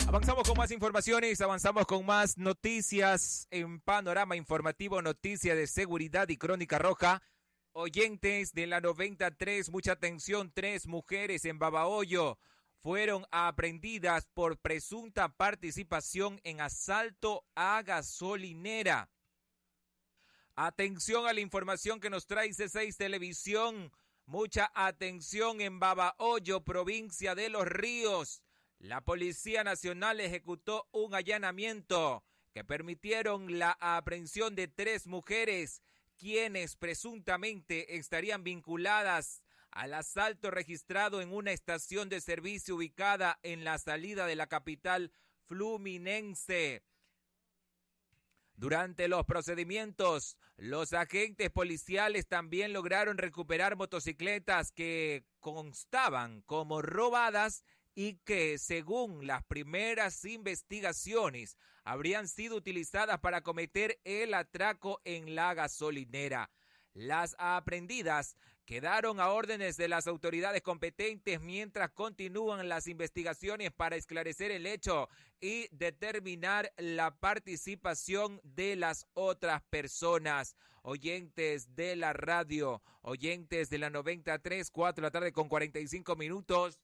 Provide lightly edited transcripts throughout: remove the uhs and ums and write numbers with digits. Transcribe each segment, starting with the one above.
Avanzamos con más informaciones, avanzamos con más noticias en Panorama Informativo, noticias de seguridad y crónica roja. Oyentes de la 93, mucha atención, 3 mujeres en Babahoyo fueron aprehendidas por presunta participación en asalto a gasolinera. Atención a la información que nos trae C6 Televisión, mucha atención en Babahoyo, provincia de Los Ríos. La Policía Nacional ejecutó un allanamiento que permitieron la aprehensión de 3 mujeres, quienes presuntamente estarían vinculadas al asalto registrado en una estación de servicio ubicada en la salida de la capital fluminense. Durante los procedimientos, los agentes policiales también lograron recuperar motocicletas que constaban como robadas y que, según las primeras investigaciones, habrían sido utilizadas para cometer el atraco en la gasolinera. Las aprehendidas quedaron a órdenes de las autoridades competentes mientras continúan las investigaciones para esclarecer el hecho y determinar la participación de las otras personas. Oyentes de la radio, oyentes de la 93, 4 de la tarde con 45 minutos.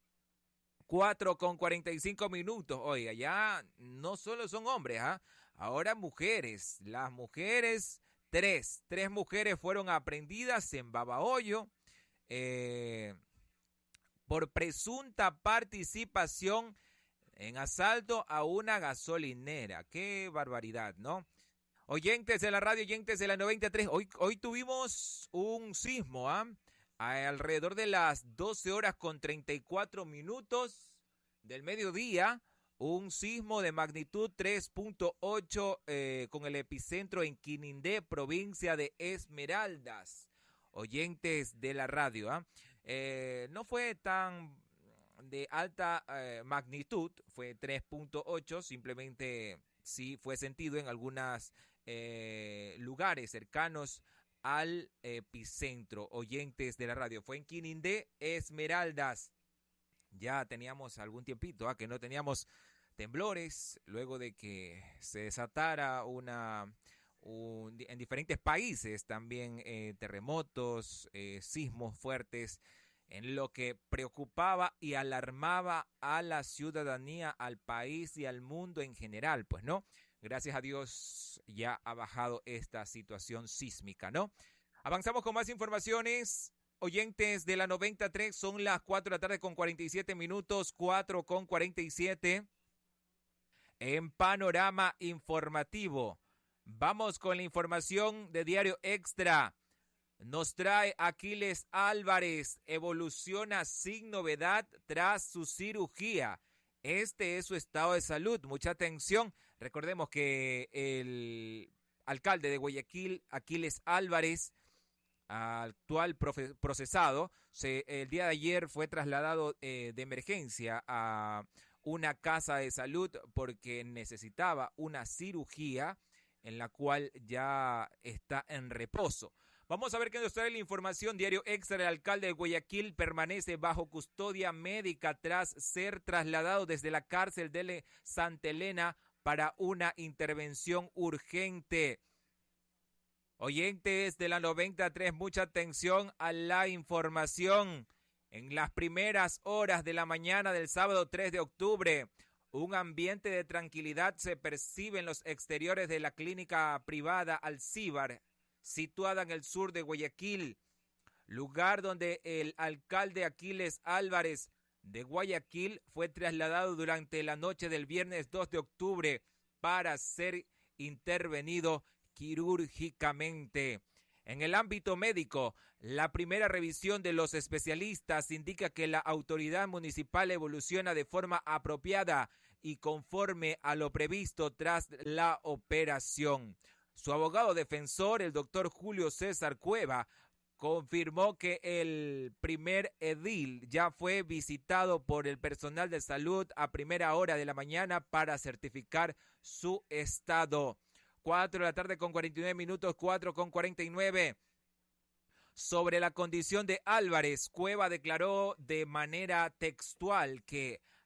4:45. Oiga, ya no solo son hombres, ahora mujeres. Las mujeres, tres mujeres fueron aprehendidas en Babahoyo por presunta participación en asalto a una gasolinera. Qué barbaridad, ¿no? Oyentes de la radio, oyentes de la 93, hoy tuvimos un sismo, alrededor de las 12 horas con 34 minutos del mediodía, un sismo de magnitud 3.8 con el epicentro en Quinindé, provincia de Esmeraldas. Oyentes de la radio, no fue tan de alta magnitud, fue 3.8, simplemente sí fue sentido en algunos lugares cercanos al epicentro. Oyentes de la radio, fue en Quinindé, Esmeraldas. Ya teníamos algún tiempito que no teníamos temblores, luego de que se desatara en diferentes países también terremotos, sismos fuertes, en lo que preocupaba y alarmaba a la ciudadanía, al país y al mundo en general, pues, ¿no? Gracias a Dios ya ha bajado esta situación sísmica, ¿no? Avanzamos con más informaciones. Oyentes de la 93, son las 4 de la tarde con 47 minutos, 4:47. En Panorama Informativo, vamos con la información de Diario Extra. Nos trae Aquiles Álvarez, evoluciona sin novedad tras su cirugía. Este es su estado de salud. Mucha atención. Recordemos que el alcalde de Guayaquil, Aquiles Álvarez, actual procesado, el día de ayer fue trasladado de emergencia a una casa de salud porque necesitaba una cirugía en la cual ya está en reposo. Vamos a ver qué nos trae la información. Diario Extra, el alcalde de Guayaquil permanece bajo custodia médica tras ser trasladado desde la cárcel de Santa Elena para una intervención urgente. Oyentes de la 93, mucha atención a la información. En las primeras horas de la mañana del sábado 3 de octubre, un ambiente de tranquilidad se percibe en los exteriores de la clínica privada Alcíbar, situada en el sur de Guayaquil, lugar donde el alcalde Aquiles Álvarez de Guayaquil fue trasladado durante la noche del viernes 2 de octubre para ser intervenido quirúrgicamente. En el ámbito médico, la primera revisión de los especialistas indica que la autoridad municipal evoluciona de forma apropiada y conforme a lo previsto tras la operación. Su abogado defensor, el doctor Julio César Cueva, confirmó que el primer edil ya fue visitado por el personal de salud a primera hora de la mañana para certificar su estado. 4 de la tarde con 49 minutos, 4:49. Sobre la condición de Álvarez, Cueva declaró de manera textual que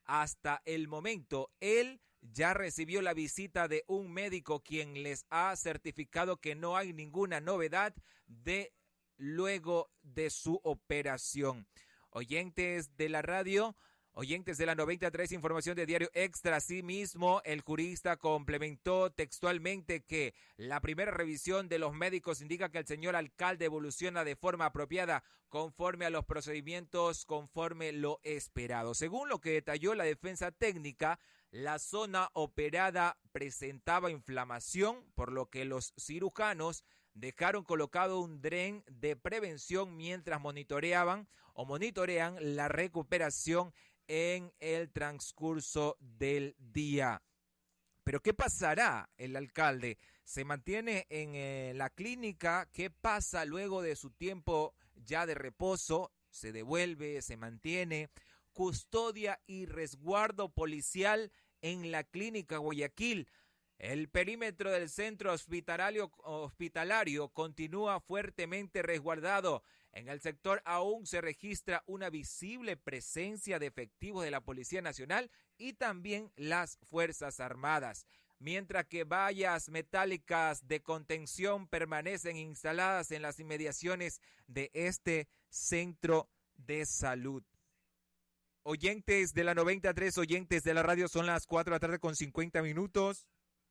hasta el momento, él ya recibió la visita de un médico quien les ha certificado que no hay ninguna novedad luego de su operación. Oyentes de la radio, oyentes de la 93, información de Diario Extra. Asimismo, el jurista complementó textualmente que la primera revisión de los médicos indica que el señor alcalde evoluciona de forma apropiada conforme a los procedimientos, conforme lo esperado. Según lo que detalló la defensa técnica, la zona operada presentaba inflamación, por lo que los cirujanos dejaron colocado un dren de prevención mientras monitorean la recuperación en el transcurso del día. Pero ¿qué pasará? El alcalde se mantiene en la clínica. ¿Qué pasa luego de su tiempo ya de reposo? Se devuelve, se mantiene. Custodia y resguardo policial en la clínica Guayaquil. El perímetro del centro hospitalario continúa fuertemente resguardado. En el sector aún se registra una visible presencia de efectivos de la Policía Nacional y también las Fuerzas Armadas, mientras que vallas metálicas de contención permanecen instaladas en las inmediaciones de este centro de salud. Oyentes de la 93, oyentes de la radio, son las 4 de la tarde con 50 minutos.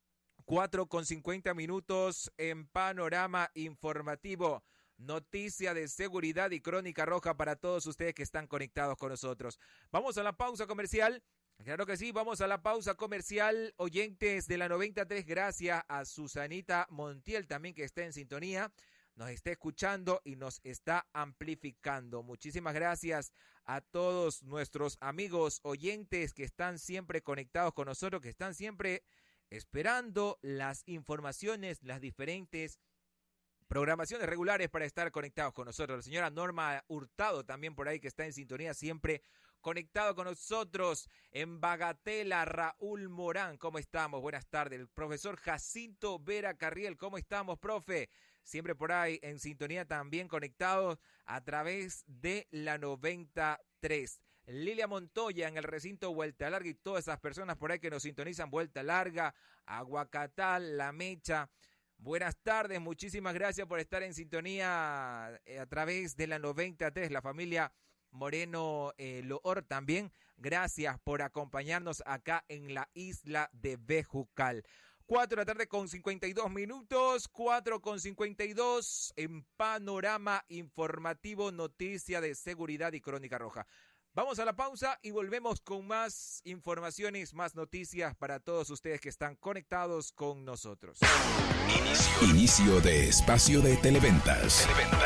4:50 en Panorama Informativo. Noticia de seguridad y crónica roja para todos ustedes que están conectados con nosotros. Vamos a la pausa comercial. Claro que sí, vamos a la pausa comercial. Oyentes de la 93, gracias a Susanita Montiel también que está en sintonía. Nos está escuchando y nos está amplificando. Muchísimas gracias a todos nuestros amigos oyentes que están siempre conectados con nosotros, que están siempre esperando las informaciones, las diferentes programaciones regulares para estar conectados con nosotros. La señora Norma Hurtado también por ahí que está en sintonía, siempre conectado con nosotros. En Bagatela, Raúl Morán, ¿cómo estamos? Buenas tardes. El profesor Jacinto Vera Carriel, ¿cómo estamos, profe? Siempre por ahí en sintonía también conectados a través de la 93. Lilia Montoya en el recinto Vuelta Larga y todas esas personas por ahí que nos sintonizan Vuelta Larga, Aguacatal, La Mecha. Buenas tardes, muchísimas gracias por estar en sintonía a través de la 93, la familia Moreno Loor también. Gracias por acompañarnos acá en la isla de Bejucal. 4 de la tarde con 52 minutos, 4:52 en Panorama Informativo, noticia de seguridad y crónica roja. Vamos a la pausa y volvemos con más informaciones, más noticias para todos ustedes que están conectados con nosotros. Inicio de espacio de televentas.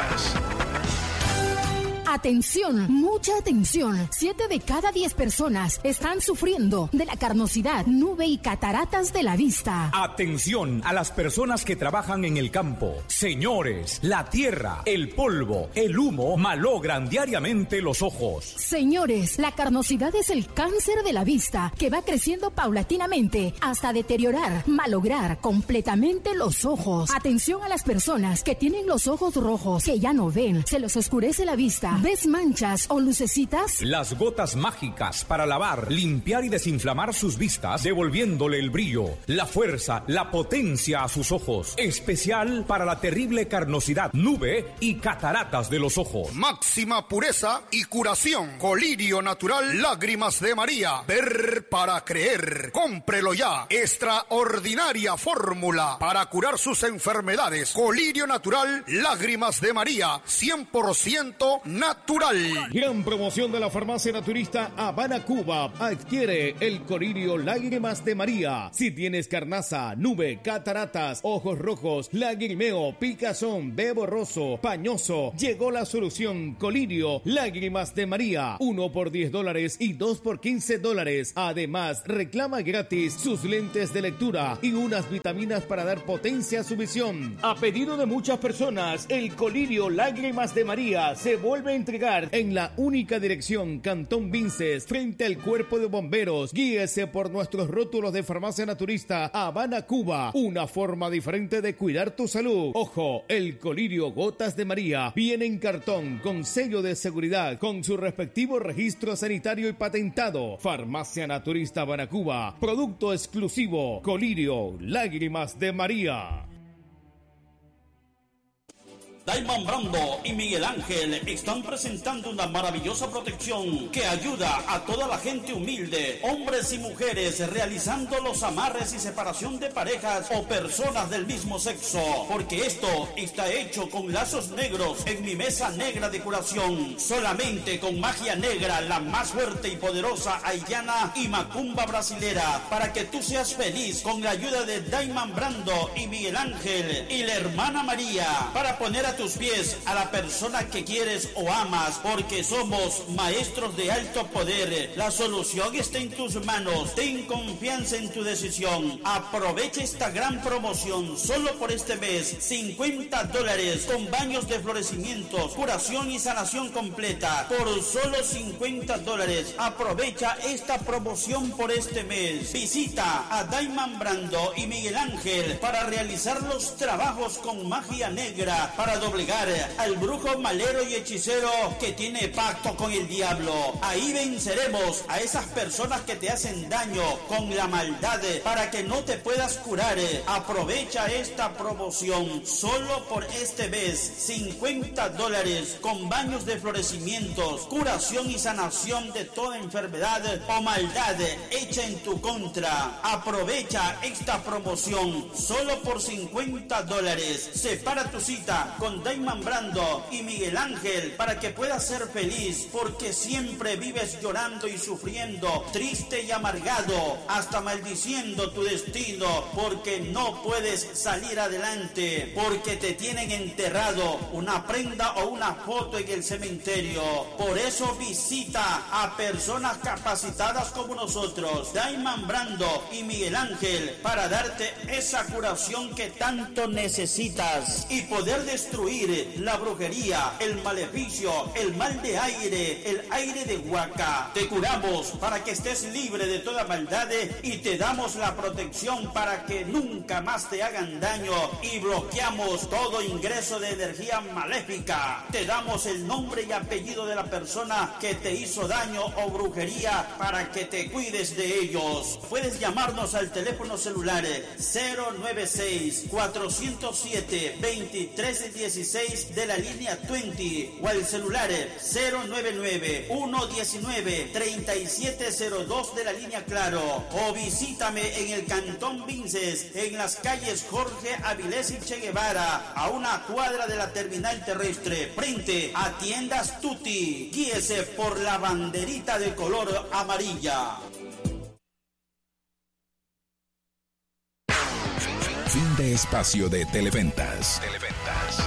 Atención, mucha atención. 7 de cada 10 personas están sufriendo de la carnosidad, nube y cataratas de la vista. Atención a las personas que trabajan en el campo. Señores, la tierra, el polvo, el humo malogran diariamente los ojos. Señores, la carnosidad es el cáncer de la vista que va creciendo paulatinamente hasta deteriorar, malograr completamente los ojos. Atención a las personas que tienen los ojos rojos, que ya no ven, se les oscurece la vista. ¿Ves manchas o lucecitas? Las gotas mágicas para lavar, limpiar y desinflamar sus vistas, devolviéndole el brillo, la fuerza, la potencia a sus ojos. Especial para la terrible carnosidad, nube y cataratas de los ojos. Máxima pureza y curación. Colirio natural, lágrimas de María. Ver para creer. Cómprelo ya. Extraordinaria fórmula para curar sus enfermedades. Colirio natural, lágrimas de María. 100% natural. Gran promoción de la farmacia naturista Habana, Cuba. Adquiere el Colirio Lágrimas de María. Si tienes carnaza, nube, cataratas, ojos rojos, lagrimeo, picazón, ve borroso, pañoso, llegó la solución. Colirio Lágrimas de María. 1 por $10 y 2 por $15. Además, reclama gratis sus lentes de lectura y unas vitaminas para dar potencia a su visión. A pedido de muchas personas, el Colirio Lágrimas de María se vuelve para entregar en la única dirección Cantón Vinces, frente al Cuerpo de Bomberos. Guíese por nuestros rótulos de Farmacia Naturista Habana, Cuba. Una forma diferente de cuidar tu salud. Ojo, el colirio Gotas de María viene en cartón con sello de seguridad, con su respectivo registro sanitario y patentado. Farmacia Naturista Habana, Cuba. Producto exclusivo. Colirio Lágrimas de María. Diamond Brando y Miguel Ángel están presentando una maravillosa protección que ayuda a toda la gente humilde, hombres y mujeres, realizando los amarres y separación de parejas o personas del mismo sexo, porque esto está hecho con lazos negros en mi mesa negra de curación, solamente con magia negra, la más fuerte y poderosa haitiana y macumba brasilera, para que tú seas feliz con la ayuda de Diamond Brando y Miguel Ángel y la hermana María, para poner a tus pies a la persona que quieres o amas, porque somos maestros de alto poder. La solución está en tus manos. Ten confianza en tu decisión. Aprovecha esta gran promoción solo por este mes. $50 con baños de florecimientos, curación y sanación completa por solo $50. Aprovecha esta promoción por este mes. Visita a Diamond Brando y Miguel Ángel para realizar los trabajos con magia negra, para doblegar al brujo, malero y hechicero que tiene pacto con el diablo. Ahí venceremos a esas personas que te hacen daño con la maldad, para que no te puedas curar. Aprovecha esta promoción solo por este mes. $50 con baños de florecimientos, curación y sanación de toda enfermedad o maldad hecha en tu contra. Aprovecha esta promoción solo por $50. Separa tu cita con Diamond Brando y Miguel Ángel para que puedas ser feliz, porque siempre vives llorando y sufriendo, triste y amargado, hasta maldiciendo tu destino, porque no puedes salir adelante, porque te tienen enterrado una prenda o una foto en el cementerio. Por eso visita a personas capacitadas como nosotros, Diamond Brando y Miguel Ángel, para darte esa curación que tanto necesitas y poder destruir la brujería, el maleficio, el mal de aire, el aire de Huaca. Te curamos para que estés libre de toda maldad y te damos la protección para que nunca más te hagan daño, y bloqueamos todo ingreso de energía maléfica. Te damos el nombre y apellido de la persona que te hizo daño o brujería para que te cuides de ellos. Puedes llamarnos al teléfono celular 096-407-2316 de la línea 20, o al celular 099-119-3702 de la línea Claro, o visítame en el Cantón Vinces, en las calles Jorge Avilés y Che Guevara, a una cuadra de la terminal terrestre, frente a Tiendas Tutti. Guíese por la banderita de color amarilla. Fin de espacio de Televentas.